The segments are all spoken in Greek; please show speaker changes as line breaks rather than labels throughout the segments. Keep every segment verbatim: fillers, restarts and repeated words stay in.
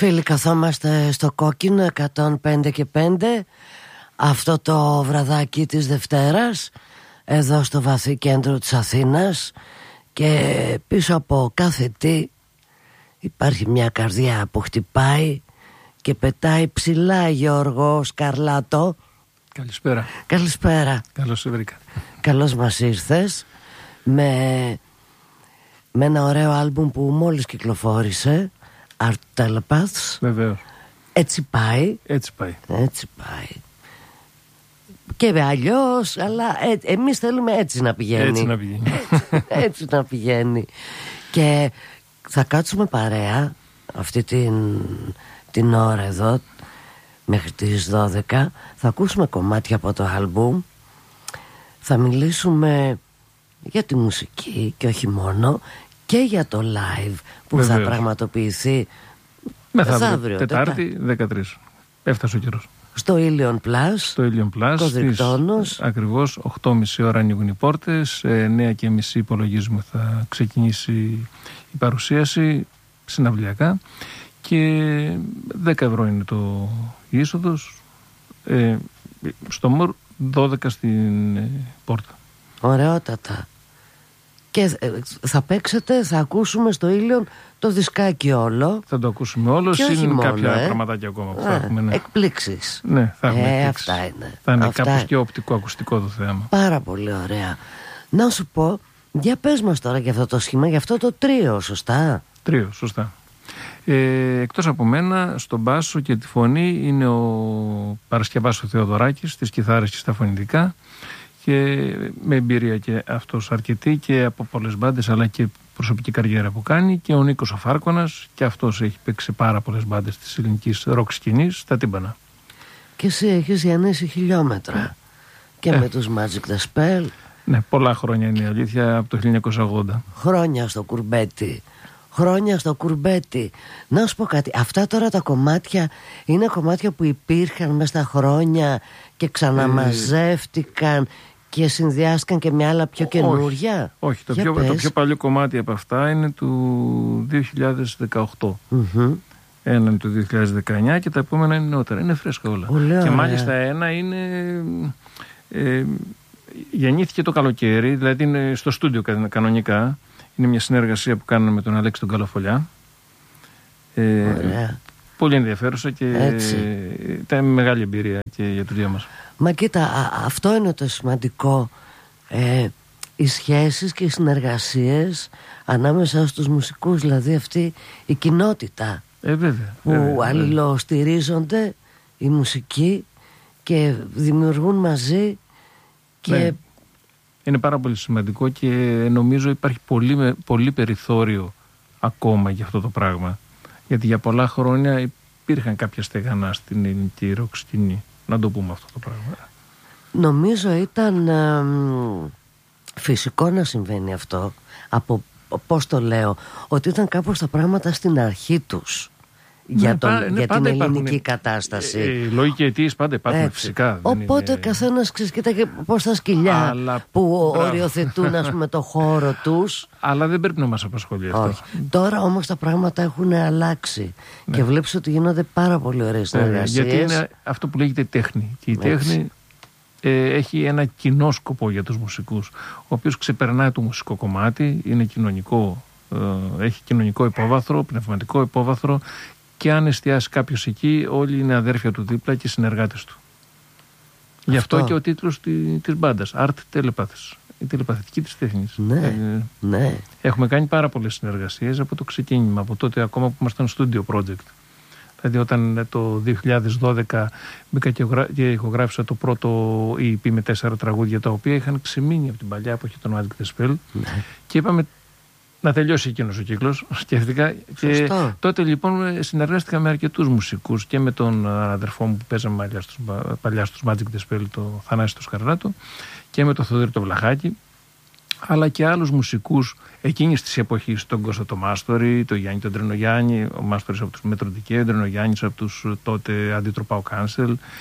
Φίλοι, καθόμαστε στο κόκκινο εκατόν πέντε και πέντε αυτό το βραδάκι της Δευτέρας, εδώ στο βαθύ κέντρο της Αθήνας, και πίσω από κάθε τι υπάρχει μια καρδιά που χτυπάει και πετάει ψηλά. Γιώργο Σκαρλάτο,
καλησπέρα.
Καλησπέρα.
Καλώς σε βρήκα.
Καλώς μας ήρθες με, με ένα ωραίο άλμπουμ που μόλις κυκλοφόρησε, Art Telepaths.
Βεβαίως.
Έτσι πάει.
Έτσι πάει.
Έτσι πάει. Και αλλιώς, αλλά ε, εμείς θέλουμε έτσι να πηγαίνει.
Έτσι να πηγαίνει.
Έτσι να πηγαίνει. Και θα κάτσουμε παρέα αυτή την, την ώρα εδώ μέχρι τις δώδεκα. Θα ακούσουμε κομμάτια από το άλμπουμ. Θα μιλήσουμε για τη μουσική και όχι μόνο, και για το live που Βεβαίως. θα πραγματοποιηθεί
μεθαύριο, Τετάρτη δεκατρείς. Έφτασε ο καιρός.
Στο Ilion Plus.
Στο Ilion Plus. Στις, ακριβώς οκτώ και μισή ώρα ανοίγουν οι πόρτες. εννιά και μισή υπολογίζουμε θα ξεκινήσει η παρουσίαση συναυλιακά. Και δέκα ευρώ είναι το η είσοδος. Ε, στο Μορ δώδεκα στην ε, πόρτα.
Ωραιότατα. Και θα παίξετε, θα ακούσουμε στο Ilion το δισκάκι όλο.
Θα το ακούσουμε όλο. Είναι
μόνο,
κάποια
ε.
πραγματάκια ακόμα που
Α,
θα έχουμε. Ναι.
Εκπλήξεις.
Ναι, θα έχουμε
ε,
εκπλήξεις.
Αυτά είναι.
Θα είναι
αυτά...
κάπως και οπτικό-ακουστικό το θέμα.
Πάρα πολύ ωραία. Να σου πω, για πες μας τώρα για αυτό το σχήμα, για αυτό το τρίο, σωστά?
Τρίο, σωστά. Ε, εκτός από μένα, στον μπάσο και τη φωνή είναι ο Παρασκευάς ο Θεοδωράκης, στις κιθάρες και στα φωνητικά, και με εμπειρία και αυτός αρκετή και από πολλές μπάντες, αλλά και προσωπική καριέρα που κάνει, και ο Νίκος ο Φάρκωνας, και αυτός έχει παίξει πάρα πολλές μπάντες της ελληνικής ροκ σκηνής στα τύμπανα.
Και εσύ έχεις διανύσει χιλιόμετρα και ε. με τους Magic the Spell.
Ναι, πολλά χρόνια είναι η αλήθεια, από το χίλια εννιακόσια ογδόντα.
Χρόνια στο κουρμπέτι. Χρόνια στο κουρμπέτι. Να σου πω κάτι, αυτά τώρα τα κομμάτια είναι κομμάτια που υπήρχαν μέσα στα χρόνια και ξαναμαζεύτηκαν ε... και συνδυάστηκαν και με άλλα πιο καινούρια?
Όχι, όχι. Το, πιο, το πιο παλιό κομμάτι από αυτά είναι του δύο χιλιάδες δεκαοκτώ. Mm-hmm. Ένα είναι το δύο χιλιάδες δεκαεννιά και τα επόμενα είναι νεότερα. Είναι φρέσκα όλα.
Ολέα,
και μάλιστα ένα είναι... Ε, γεννήθηκε το καλοκαίρι, δηλαδή είναι στο στούντιο κανονικά. Είναι μια συνεργασία που κάνουμε με τον Αλέξη τον Καλοφολιά. Ε, πολύ ενδιαφέρουσα και ήταν μεγάλη εμπειρία και για τους δύο μας.
Μα κοίτα, α, αυτό είναι το σημαντικό. Ε, οι σχέσεις και οι συνεργασίες ανάμεσα στους μουσικούς, δηλαδή αυτή η κοινότητα
ε, βέβαια,
που
βέβαια,
αλληλοστηρίζονται οι μουσικοί και δημιουργούν μαζί και...
Ναι. Είναι πάρα πολύ σημαντικό και νομίζω υπάρχει πολύ, πολύ περιθώριο ακόμα για αυτό το πράγμα. Γιατί για πολλά χρόνια υπήρχαν κάποια στεγανά στην ελληνική ροκ σκηνή. Να το πούμε αυτό το πράγμα.
Νομίζω ήταν ε, φυσικό να συμβαίνει αυτό. Από πώς το λέω, ότι ήταν κάπως τα πράγματα στην αρχή τους. Για,
ναι,
τον,
πά, ναι,
για την ελληνική
υπάρχουν,
κατάσταση.
Ε, ε, λόγοι αιτίες πάντα υπάρχουν. Έτσι. Φυσικά.
Οπότε
είναι...
καθένας ξεσκοίταγε πώς τα σκυλιά αλλά... που Μπράβο. οριοθετούν, ας πούμε, το χώρο τους.
Αλλά δεν πρέπει να μας απασχολεί αυτό.
Όχι. Τώρα όμως τα πράγματα έχουν αλλάξει. Ναι. Και βλέπεις ότι γίνονται πάρα πολύ ωραίες συνεργασίες.
Γιατί είναι αυτό που λέγεται τέχνη. Και η Έτσι. τέχνη ε, έχει ένα κοινό σκοπό για τους μουσικούς, ο οποίος ξεπερνάει το μουσικό κομμάτι, είναι κοινωνικό, ε, έχει κοινωνικό υπόβαθρο, πνευματικό υπόβαθρο. Και αν εστιάσει κάποιος εκεί, όλοι είναι αδέρφια του δίπλα και συνεργάτες του. Αυτό. Γι' αυτό και ο τίτλος της μπάντας, Art Telepaths, η τηλεπαθητική της τέχνης.
Ναι, ε, ναι.
Έχουμε κάνει πάρα πολλές συνεργασίες από το ξεκίνημα, από τότε ακόμα που ήμασταν studio project. Δηλαδή όταν το δύο χιλιάδες δώδεκα μπήκα και ηχογράφησα το πρώτο ι πι με τέσσερα τραγούδια, τα οποία είχαν ξεμείνει από την παλιά εποχή των Magic the Spell, ναι. Και είπαμε να τελειώσει εκείνος ο κύκλος, σκέφτηκα. Και τότε λοιπόν συνεργάστηκα με αρκετούς μουσικούς και με τον αδερφό μου που παίζαμε παλιά στους Magic the Spell, το Θανάση το Σκαρλάτο, και με τον Θοδωρή το Βλαχάκη, αλλά και άλλους μουσικούς εκείνης της εποχής, τον Κώστα το Μάστορη, τον Γιάννη τον Τρενογιάννη, ο Μάστορης από τους Μετροντικέ, ο Τρενογιάννης από τους τότε Αντιτροπάου Κάνσελ,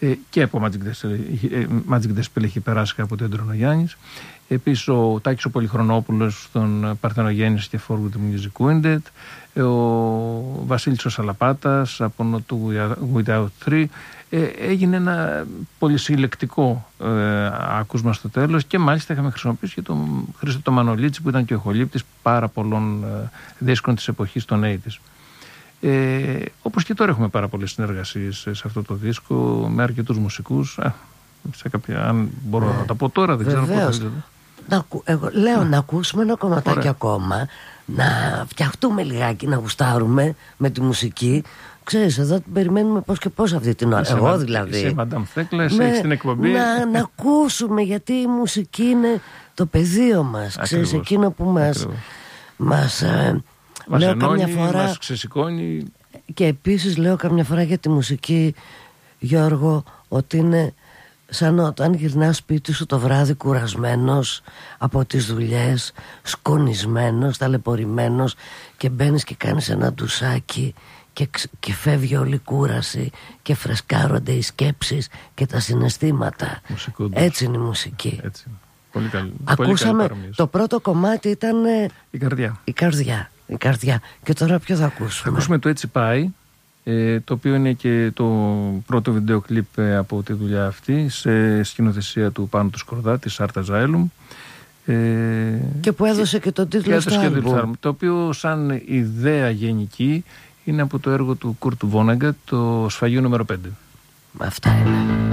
ε, και από Magic Gospel έχει περάσει από τον Τρονογιάννης. Επίσης ο Τάκης ο Πολυχρονόπουλος στον Παρθενογέννηση και For Good Music Wounded, ο Βασίλης ο Σαλαπάτας από Not Without Three. Ε, έγινε ένα πολυσυλλεκτικό ε, άκουσμα στο τέλος και μάλιστα είχαμε χρησιμοποιήσει και τον Χρήστο το Μανολίτσι που ήταν και ο ηχολήπτης πάρα πολλών ε, δίσκων της εποχής των ογδόντα. Ε, όπως και τώρα έχουμε πάρα πολλές συνεργασίες σε αυτό το δίσκο με αρκετούς μουσικούς. Ε, σε κάποια, αν μπορώ ε, να τα πω τώρα, δεν ξέρω πώς.
Να, εγώ λέω να ακούσουμε ένα κομματάκι Ωραία. ακόμα, να φτιαχτούμε λιγάκι, να γουστάρουμε με τη μουσική. Ξέρεις, εδώ την περιμένουμε πώς και πώς αυτή την ώρα. Είσαι εγώ δηλαδή.
Είσαι Μαντάμ Θέκλες, έχεις την εκπομπή.
Να, να ακούσουμε, γιατί η μουσική είναι το πεδίο μας. Ξέρεις, εκείνο που μας, μας, ε,
μας
λέω
ενώνει,
καμιά φορά,
μας ξεσηκώνει.
Και επίσης λέω καμιά φορά για τη μουσική, Γιώργο, ότι είναι σαν όταν γυρνάς σπίτι σου το βράδυ κουρασμένος από τις δουλειές, σκονισμένος, ταλαιπωρημένος, και μπαίνεις και κάνεις ένα ντουσάκι και, και φεύγει όλη η κούραση και φρεσκάρονται οι σκέψεις και τα συναισθήματα. Έτσι είναι η μουσική.
Έτσι. Πολύ καλή.
Ακούσαμε,
πολύ
το πρώτο κομμάτι ήταν
η καρδιά.
η καρδιά. Η καρδιά. Και τώρα ποιο θα ακούσουμε?
Θα ακούσουμε το Έτσι Πάει, ε, το οποίο είναι και το πρώτο βίντεο κλιπ από τη δουλειά αυτή, σε σκηνοθεσία του Πάνου του Σκορδά, της Άρτα Ζάελουμ. Ε,
και που έδωσε και, και το τίτλο στο άλμπουμ.
Το οποίο σαν ιδέα γενική είναι από το έργο του Κουρτ Βόνεγκατ, το Σφαγείο νούμερο πέντε.
Αυτά είναι.